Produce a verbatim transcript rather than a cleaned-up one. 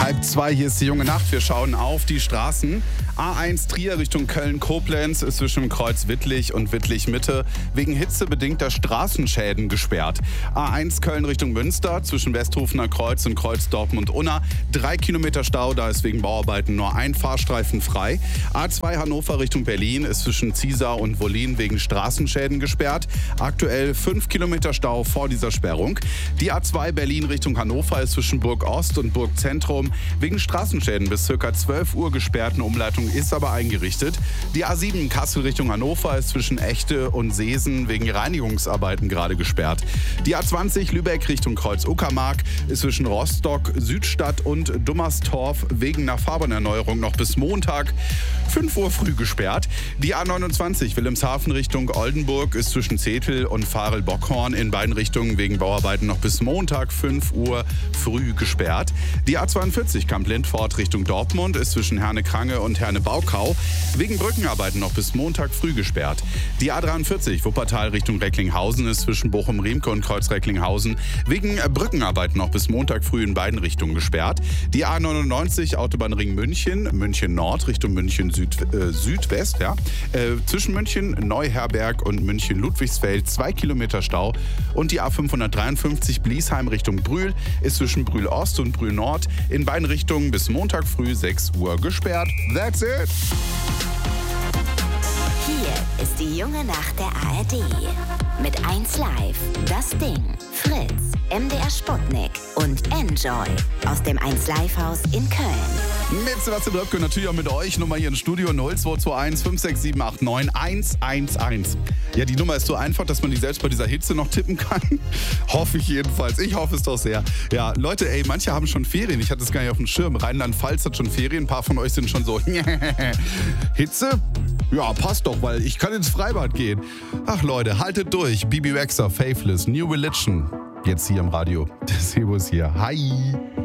Halb zwei, hier ist die junge Nacht. Wir schauen auf die Straßen. A eins Trier Richtung Köln-Koblenz ist zwischen Kreuz Wittlich und Wittlich-Mitte wegen hitzebedingter Straßenschäden gesperrt. A eins Köln Richtung Münster zwischen Westhofener Kreuz und Kreuz Dortmund-Unna. Drei Kilometer Stau, da ist wegen Bauarbeiten nur ein Fahrstreifen frei. A zwei Hannover Richtung Berlin ist zwischen Ziesar und Wollin wegen Straßenschäden gesperrt. Aktuell fünf Kilometer Stau vor dieser Sperrung. Die A zwei Berlin Richtung Hannover ist zwischen Burg Ost und Burg Zentrum wegen Straßenschäden bis ca. zwölf Uhr gesperrt. Eine Umleitung ist aber eingerichtet. Die A sieben Kassel Richtung Hannover ist zwischen Echte und Seesen wegen Reinigungsarbeiten gerade gesperrt. Die A zwanzig Lübeck Richtung Kreuz Uckermark ist zwischen Rostock, Südstadt und Dummerstorf wegen einer Fahrbahnerneuerung noch bis Montag fünf Uhr früh gesperrt. Die A neunundzwanzig Wilhelmshaven Richtung Oldenburg ist zwischen Zetel und Farel-Bockhorn in beiden Richtungen wegen Bauarbeiten noch bis Montag fünf Uhr früh gesperrt. Die A zweiundvierzig Kamp-Lindfort Richtung Dortmund ist zwischen Herne-Krange und Herne-Baukau wegen Brückenarbeiten noch bis Montag früh gesperrt. Die A dreiundvierzig Wuppertal Richtung Recklinghausen ist zwischen Bochum-Riemke und Kreuz-Recklinghausen wegen Brückenarbeiten noch bis Montag früh in beiden Richtungen gesperrt. Die A neunundneunzig Autobahnring München, München Nord Richtung München Süd, äh, Südwest, ja, äh, zwischen München Neuherberg und München Ludwigsfeld zwei Kilometer Stau. Und die A fünfhundertdreiundfünfzig Bliesheim Richtung Brühl ist zwischen Brühl Ost und Brühl Nord in beiden Richtungen bis Montag früh sechs Uhr gesperrt. That's it! Hier ist die junge Nacht der A R D. Mit eins Live, Das Ding, Fritz, M D R Sputnik und Enjoy aus dem eins Live Haus in Köln. Mit Sebastian Röpke und natürlich auch mit euch. Nummer hier im Studio null zwei zwei eins fünf sechs sieben acht neun eins eins eins. Ja, die Nummer ist so einfach, dass man die selbst bei dieser Hitze noch tippen kann. Hoffe ich jedenfalls. Ich hoffe es doch sehr. Ja, Leute, ey, manche haben schon Ferien. Ich hatte es gar nicht auf dem Schirm. Rheinland-Pfalz hat schon Ferien. Ein paar von euch sind schon so Hitze? Ja, passt doch, weil ich kann ins Freibad gehen. Ach Leute, haltet durch. Bibi Rexha, Faithless, New Religion. Jetzt hier im Radio. Der Sebus hier. Hi.